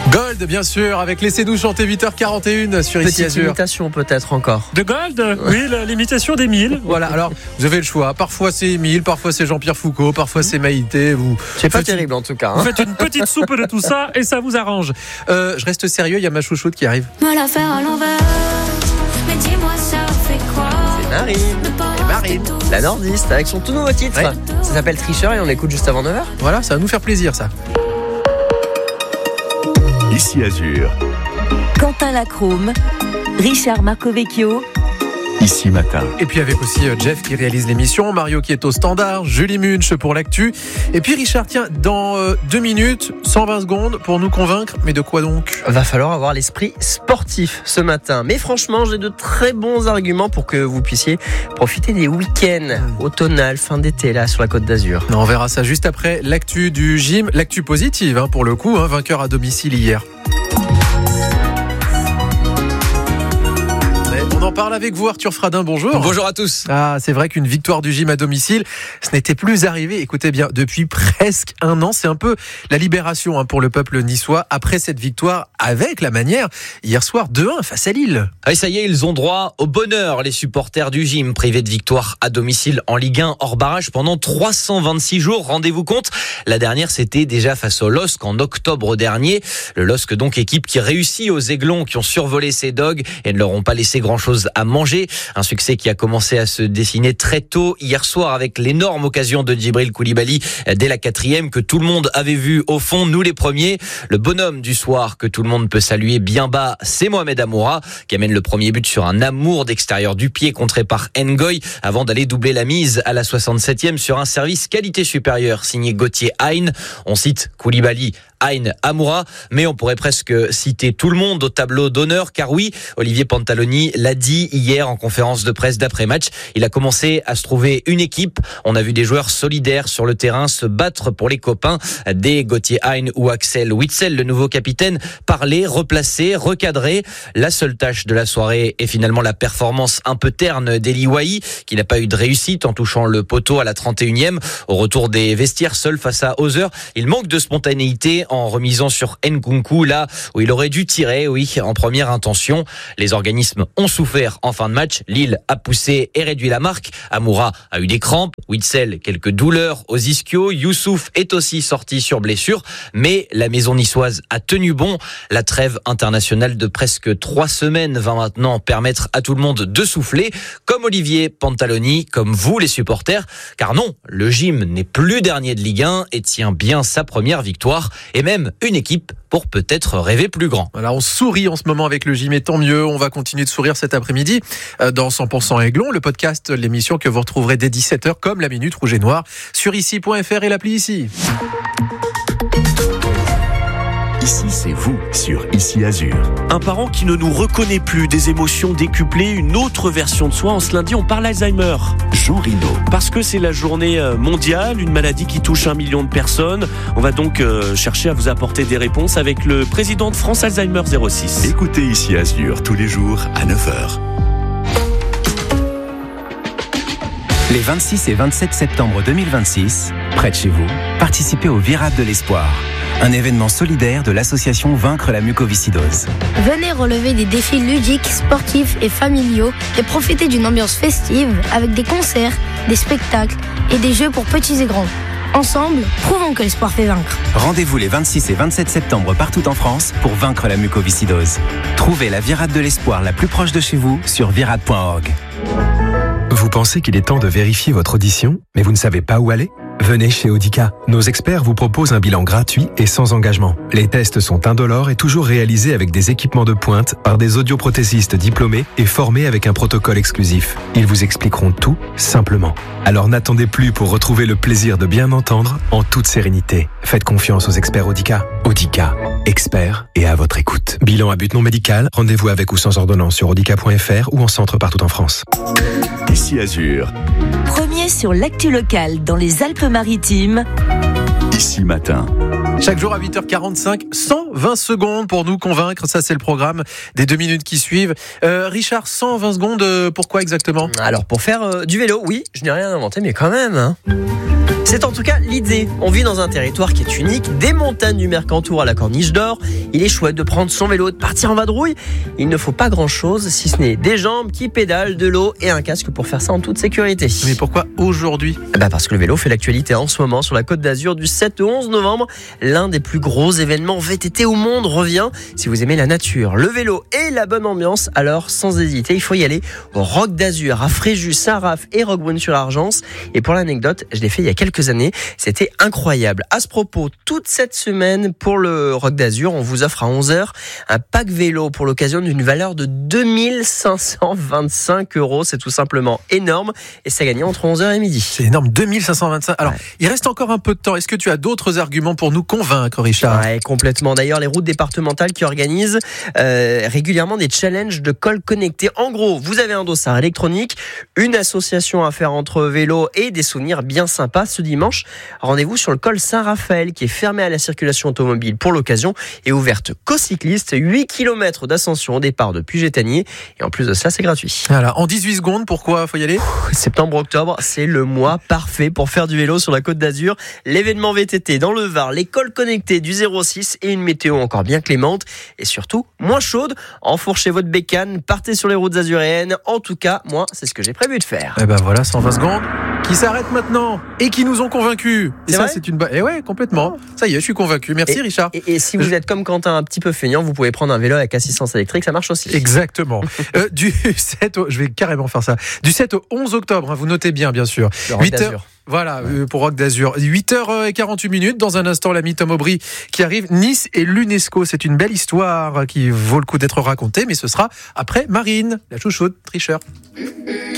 Gold, bien sûr, avec Laissez-nous chanter 8h41 sur Ici Petite Azur. imitation peut-être encore. De Gold, oui, l'imitation d'Émile. Voilà, alors vous avez le choix. Parfois c'est Émile, parfois c'est Jean-Pierre Foucault, parfois c'est Maïté. C'est pas terrible en tout cas. Vous faites une petite soupe de tout ça et ça vous arrange. Je reste sérieux, il y a ma chouchoute qui arrive. Me la faire à l'envers, mais dis-moi ça fait quoi? C'est Marine, la nordiste, avec son tout nouveau titre. Ouais. Ça s'appelle Tricheur et on l'écoute juste avant 9h. Voilà, ça va nous faire plaisir ça. Ici Azur, Quentin Lacrome, Richard Marcovecchio, Ici Matin. Et puis avec aussi Jeff qui réalise l'émission, Mario qui est au standard, Julie Munch pour l'actu. Et puis Richard, tiens, dans 2 minutes, 120 secondes pour nous convaincre. Mais de quoi donc ? Va falloir avoir l'esprit sportif ce matin. Mais franchement, j'ai de très bons arguments pour que vous puissiez profiter des week-ends automnales, fin d'été là sur la Côte d'Azur. On verra ça juste après l'actu du gym, l'actu positive pour le coup, vainqueur à domicile hier. On en parle avec vous, Arthur Fradin, bonjour. Bonjour à tous. Ah, c'est vrai qu'une victoire du gym à domicile, ce n'était plus arrivé, écoutez bien, depuis presque 1 an. C'est un peu la libération pour le peuple niçois après cette victoire avec la manière, hier soir 2-1 face à Lille. Et ça y est, ils ont droit au bonheur, les supporters du gym, privés de victoire à domicile en Ligue 1 hors barrage pendant 326 jours. Rendez-vous compte, la dernière c'était déjà face au LOSC en octobre dernier. Le LOSC donc, équipe qui réussit aux Aiglons qui ont survolé ces dogs et ne leur ont pas laissé grand-chose à manger. Un succès qui a commencé à se dessiner très tôt hier soir avec l'énorme occasion de Djibril Koulibaly dès la 4e que tout le monde avait vu au fond, nous les premiers. Le bonhomme du soir que tout le monde peut saluer bien bas, c'est Mohamed Amoura qui amène le premier but sur un amour d'extérieur du pied contré par Ngoy avant d'aller doubler la mise à la 67e sur un service qualité supérieure signé Gauthier Hein. On cite Koulibaly, Hein, Amoura, mais on pourrait presque citer tout le monde au tableau d'honneur, car oui, Olivier Pantaloni l'a dit hier en conférence de presse d'après-match, il a commencé à se trouver une équipe. On a vu des joueurs solidaires sur le terrain se battre pour les copains, des Gauthier Hein ou Axel Witsel, le nouveau capitaine, parler, replacer, recadrer. La seule tâche de la soirée est finalement la performance un peu terne d'Eli Wahi, qui n'a pas eu de réussite en touchant le poteau à la 31e. Au retour des vestiaires, seul face à Hauser, il manque de spontanéité en remisant sur Nkunku, là où il aurait dû tirer, en première intention. Les organismes ont souffert en fin de match. Lille a poussé et réduit la marque. Amoura a eu des crampes. Witsel, quelques douleurs aux ischios. Youssouf est aussi sorti sur blessure. Mais la maison niçoise a tenu bon. La trêve internationale de presque 3 semaines va maintenant permettre à tout le monde de souffler. Comme Olivier Pantaloni, comme vous les supporters. Car non, le gym n'est plus dernier de Ligue 1 et tient bien sa première victoire. Et même une équipe pour peut-être rêver plus grand. Voilà, on sourit en ce moment avec le gym et tant mieux. On va continuer de sourire cet après-midi dans 100% Aiglon, le podcast, l'émission que vous retrouverez dès 17h comme la Minute Rouge et Noire sur ici.fr et l'appli Ici. Ici c'est vous sur Ici Azur. Un parent qui ne nous reconnaît plus, des émotions décuplées, une autre version de soi. En ce lundi, on parle Alzheimer. Jean Rino. Parce que c'est la journée mondiale, une maladie qui touche 1 million de personnes. On va donc chercher à vous apporter des réponses avec le président de France Alzheimer 06. Écoutez Ici Azur tous les jours à 9h. Les 26 et 27 septembre 2026, près de chez vous, participez au Virade de l'Espoir, un événement solidaire de l'association Vaincre la mucoviscidose. Venez relever des défis ludiques, sportifs et familiaux et profiter d'une ambiance festive avec des concerts, des spectacles et des jeux pour petits et grands. Ensemble, prouvons que l'espoir fait vaincre. Rendez-vous les 26 et 27 septembre partout en France pour vaincre la mucoviscidose. Trouvez la Virade de l'Espoir la plus proche de chez vous sur virade.org. Vous pensez qu'il est temps de vérifier votre audition, mais vous ne savez pas où aller ? Venez chez Audica. Nos experts vous proposent un bilan gratuit et sans engagement. Les tests sont indolores et toujours réalisés avec des équipements de pointe par des audioprothésistes diplômés et formés avec un protocole exclusif. Ils vous expliqueront tout simplement. Alors n'attendez plus pour retrouver le plaisir de bien entendre en toute sérénité. Faites confiance aux experts Audica. Audica, experts et à votre écoute. Bilan à but non médical, rendez-vous avec ou sans ordonnance sur audica.fr ou en centre partout en France. Ici Azur. Premier sur l'actu locale dans les Alpes-Maritimes. Ici Matin. Chaque jour à 8h45, 120 secondes pour nous convaincre. Ça, c'est le programme des 2 minutes qui suivent. Richard, 120 secondes, pourquoi exactement ? Alors, pour faire du vélo, oui, je n'ai rien inventé, mais quand même. C'est en tout cas l'idée. On vit dans un territoire qui est unique, des montagnes du Mercantour à la Corniche d'Or. Il est chouette de prendre son vélo, de partir en vadrouille. Il ne faut pas grand-chose, si ce n'est des jambes qui pédalent, de l'eau et un casque pour faire ça en toute sécurité. Mais pourquoi aujourd'hui ? Parce que le vélo fait l'actualité en ce moment sur la Côte d'Azur du 7 au 11 novembre. L'un des plus gros événements VTT au monde revient. Si vous aimez la nature, le vélo et la bonne ambiance, alors sans hésiter, il faut y aller au Roc d'Azur, à Fréjus, Saint-Raph et Roquebrune-sur-Argence. Et pour l'anecdote, je l'ai fait il y a quelques années. C'était incroyable. À ce propos, toute cette semaine pour le Roc d'Azur, on vous offre à 11h un pack vélo pour l'occasion d'une valeur de 2525 €. C'est tout simplement énorme et c'est gagné entre 11h et midi. C'est énorme, 2525. Alors, il reste encore un peu de temps. Est-ce que tu as d'autres arguments pour nous convaincre, Richard ? Ouais, complètement. D'ailleurs, les routes départementales qui organisent régulièrement des challenges de cols connectés. En gros, vous avez un dossard électronique, une association à faire entre vélos et des souvenirs bien sympas. Ce dimanche, rendez-vous sur le col Saint-Raphaël qui est fermé à la circulation automobile pour l'occasion et ouverte qu'aux cyclistes. 8 km d'ascension au départ de Puget-Tanier et en plus de ça, c'est gratuit. Voilà, en 18 secondes, pourquoi faut y aller ? Septembre-octobre, c'est le mois parfait pour faire du vélo sur la Côte d'Azur. L'événement VTT dans le Var, les cols connectés du 06 et une météo encore bien clémente et surtout moins chaude. Enfourchez votre bécane, partez sur les routes azuréennes. En tout cas, moi, c'est ce que j'ai prévu de faire. Et voilà, 120 secondes qui s'arrêtent maintenant et qui nous ont convaincus. Et ça, c'est une bonne. Et ouais, complètement. Ça y est, je suis convaincu. Merci, Richard. Et si vous êtes comme Quentin, un petit peu feignant, vous pouvez prendre un vélo avec assistance électrique, ça marche aussi. Exactement. Du 7 au... Je vais carrément faire ça. Du 7 au 11 octobre, vous notez bien sûr. 8h. Voilà, pour Roc d'Azur. 8h48 dans un instant, l'ami Tom Aubry qui arrive. Nice et l'UNESCO, c'est une belle histoire qui vaut le coup d'être racontée, mais ce sera après Marine, la chouchoute, tricheur.